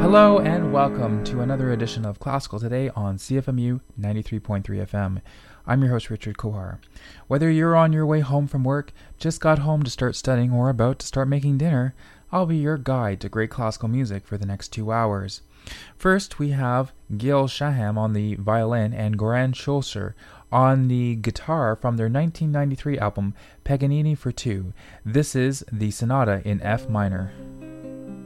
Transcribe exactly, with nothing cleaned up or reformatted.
Hello and welcome to another edition of Classical Today on C F M U ninety-three point three F M. I'm your host, Richard Kohar. Whether you're on your way home from work, just got home to start studying, or about to start making dinner, I'll be your guide to great classical music for the next two hours. First, we have Gil Shaham on the violin and Goran Scholzer on the guitar from their nineteen ninety-three album Paganini for Two. This is the Sonata in F minor.